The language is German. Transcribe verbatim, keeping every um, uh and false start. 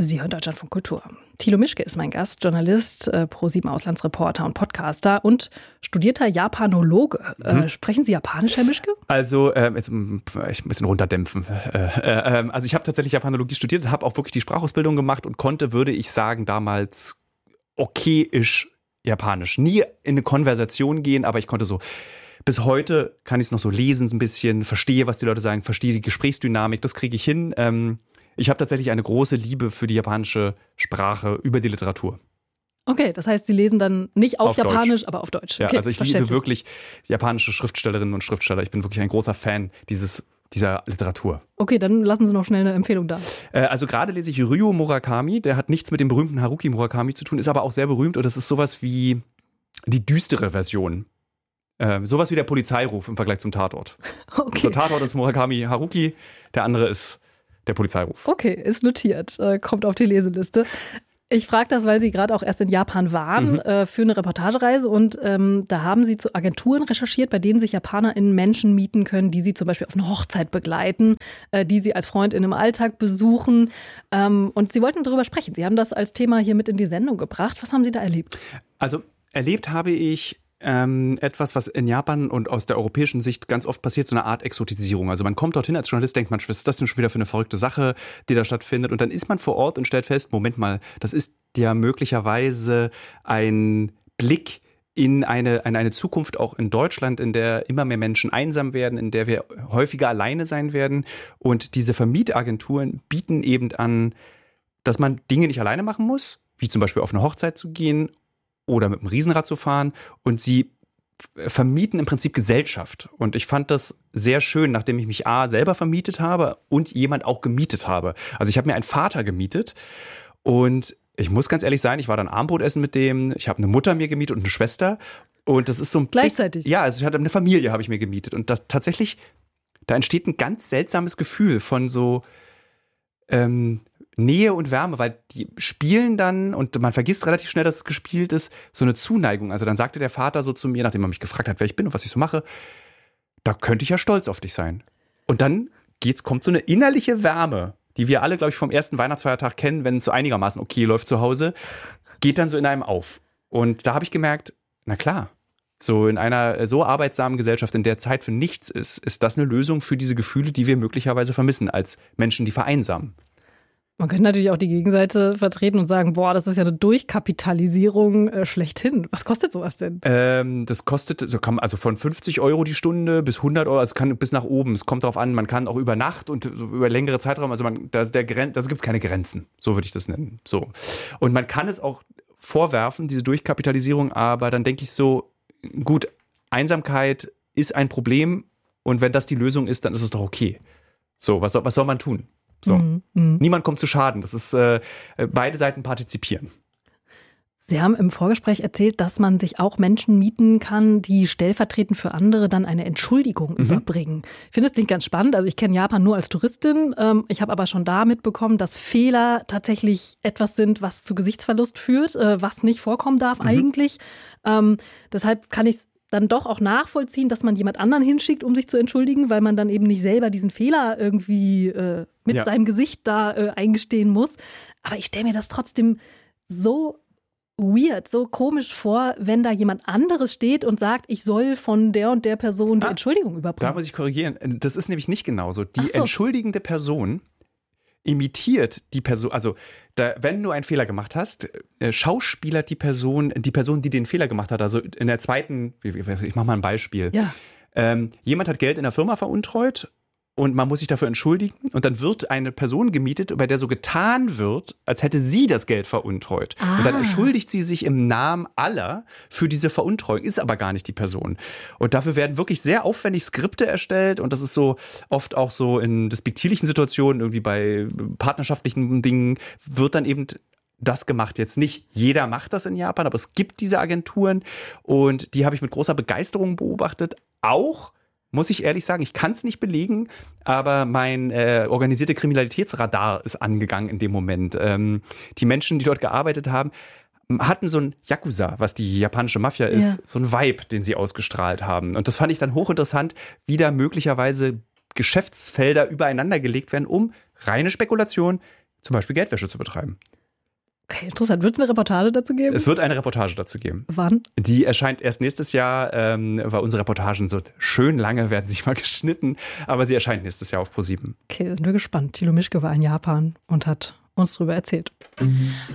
Sie hören Deutschlandfunk Kultur. Thilo Mischke ist mein Gast, Journalist, äh, ProSieben Auslandsreporter und Podcaster und studierter Japanologe. Mhm. Äh, sprechen Sie Japanisch, Herr Mischke? Also, äh, jetzt ein bisschen runterdämpfen. Äh, äh, also ich habe tatsächlich Japanologie studiert und habe auch wirklich die Sprachausbildung gemacht und konnte, würde ich sagen, damals okayisch Japanisch. Nie in eine Konversation gehen, aber ich konnte so, bis heute kann ich es noch so lesen, so ein bisschen, verstehe, was die Leute sagen, verstehe die Gesprächsdynamik, das kriege ich hin. Ähm, Ich habe tatsächlich eine große Liebe für die japanische Sprache über die Literatur. Okay, das heißt, Sie lesen dann nicht auf, auf Japanisch, Deutsch. aber auf Deutsch. Ja, okay, also ich liebe wirklich japanische Schriftstellerinnen und Schriftsteller. Ich bin wirklich ein großer Fan dieses, dieser Literatur. Okay, dann lassen Sie noch schnell eine Empfehlung da. Äh, also gerade lese ich Ryo Murakami. Der hat nichts mit dem berühmten Haruki Murakami zu tun, ist aber auch sehr berühmt. Und das ist sowas wie die düstere Version. Äh, sowas wie der Polizeiruf im Vergleich zum Tatort. Okay. Der Tatort ist Murakami Haruki, der andere ist der Polizeiruf. Okay, ist notiert. Äh, kommt auf die Leseliste. Ich frage das, weil Sie gerade auch erst in Japan waren, mhm. äh, für eine Reportagereise. Und ähm, da haben Sie zu Agenturen recherchiert, bei denen sich JapanerInnen Menschen mieten können, die Sie zum Beispiel auf eine Hochzeit begleiten, äh, die Sie als Freundin im Alltag besuchen. Ähm, und Sie wollten darüber sprechen. Sie haben das als Thema hier mit in die Sendung gebracht. Was haben Sie da erlebt? Also erlebt habe ich Ähm, etwas, was in Japan und aus der europäischen Sicht ganz oft passiert, so eine Art Exotisierung. Also man kommt dorthin als Journalist, denkt man, was ist das denn schon wieder für eine verrückte Sache, die da stattfindet? Und dann ist man vor Ort und stellt fest, Moment mal, das ist ja möglicherweise ein Blick in eine, in eine Zukunft auch in Deutschland, in der immer mehr Menschen einsam werden, in der wir häufiger alleine sein werden. Und diese Vermietagenturen bieten eben an, dass man Dinge nicht alleine machen muss, wie zum Beispiel auf eine Hochzeit zu gehen oder mit dem Riesenrad zu fahren, und sie vermieten im Prinzip Gesellschaft. Und ich fand das sehr schön, nachdem ich mich A selber vermietet habe und jemand auch gemietet habe. Also ich habe mir einen Vater gemietet und ich muss ganz ehrlich sein, ich war dann Abendbrotessen mit dem, ich habe eine Mutter mir gemietet und eine Schwester, und das ist so ein gleichzeitig. Bisschen, ja, also ich hatte eine Familie, habe ich mir gemietet, und das tatsächlich, da entsteht ein ganz seltsames Gefühl von so ähm, Nähe und Wärme, weil die spielen dann, und man vergisst relativ schnell, dass es gespielt ist, so eine Zuneigung. Also dann sagte der Vater so zu mir, nachdem er mich gefragt hat, wer ich bin und was ich so mache, da könnte ich ja stolz auf dich sein. Und dann geht's, kommt so eine innerliche Wärme, die wir alle, glaube ich, vom ersten Weihnachtsfeiertag kennen, wenn es so einigermaßen okay läuft zu Hause, geht dann so in einem auf. Und da habe ich gemerkt, na klar, so in einer so arbeitsamen Gesellschaft, in der Zeit für nichts ist, ist das eine Lösung für diese Gefühle, die wir möglicherweise vermissen als Menschen, die vereinsamen. Man könnte natürlich auch die Gegenseite vertreten und sagen, boah, das ist ja eine Durchkapitalisierung äh, schlechthin. Was kostet sowas denn? Ähm, das kostet, so kann, also von fünfzig Euro die Stunde bis hundert Euro, also kann bis nach oben. Es kommt darauf an, man kann auch über Nacht und so über längere Zeitraum, also man, da gibt es keine Grenzen, so würde ich das nennen. So. Und man kann es auch vorwerfen, diese Durchkapitalisierung, aber dann denke ich so, gut, Einsamkeit ist ein Problem, und wenn das die Lösung ist, dann ist es doch okay. So, was soll, was soll man tun? So. Mhm, mh. Niemand kommt zu Schaden. Das ist, äh, beide Seiten partizipieren. Sie haben im Vorgespräch erzählt, dass man sich auch Menschen mieten kann, die stellvertretend für andere dann eine Entschuldigung mhm. überbringen. Ich finde, das klingt ganz spannend. Also ich kenne Japan nur als Touristin. Ich habe aber schon da mitbekommen, dass Fehler tatsächlich etwas sind, was zu Gesichtsverlust führt, was nicht vorkommen darf mhm. eigentlich. Ähm, deshalb kann ich es dann doch auch nachvollziehen, dass man jemand anderen hinschickt, um sich zu entschuldigen, weil man dann eben nicht selber diesen Fehler irgendwie äh, mit ja. seinem Gesicht da äh, eingestehen muss. Aber ich stelle mir das trotzdem so weird, so komisch vor, wenn da jemand anderes steht und sagt, ich soll von der und der Person die ah, Entschuldigung überbringen. Da muss ich korrigieren. Das ist nämlich nicht genauso. Die so. entschuldigende Person imitiert die Person, also da, wenn du einen Fehler gemacht hast, äh, schauspielert die Person, die Person, die den Fehler gemacht hat, also in der zweiten, ich mache mal ein Beispiel. Ja. Ähm, jemand hat Geld in der Firma veruntreut und man muss sich dafür entschuldigen, und dann wird eine Person gemietet, bei der so getan wird, als hätte sie das Geld veruntreut. Ah. Und dann entschuldigt sie sich im Namen aller für diese Veruntreuung, ist aber gar nicht die Person. Und dafür werden wirklich sehr aufwendig Skripte erstellt, und das ist so oft auch so in despektierlichen Situationen, irgendwie bei partnerschaftlichen Dingen, wird dann eben das gemacht. Jetzt nicht jeder macht das in Japan, aber es gibt diese Agenturen, und die habe ich mit großer Begeisterung beobachtet. Auch, muss ich ehrlich sagen, ich kann es nicht belegen, aber mein äh, organisierte Kriminalitätsradar ist angegangen in dem Moment. Ähm, die Menschen, die dort gearbeitet haben, hatten so ein Yakuza, was die japanische Mafia ist, ja. so ein Vibe, den sie ausgestrahlt haben. Und das fand ich dann hochinteressant, wie da möglicherweise Geschäftsfelder übereinander gelegt werden, um reine Spekulation zum Beispiel Geldwäsche zu betreiben. Okay, interessant. Wird es eine Reportage dazu geben? Es wird eine Reportage dazu geben. Wann? Die erscheint erst nächstes Jahr, ähm, weil unsere Reportagen so schön lange werden sich mal geschnitten, aber sie erscheint nächstes Jahr auf ProSieben. Okay, sind wir gespannt. Thilo Mischke war in Japan und hat uns darüber erzählt.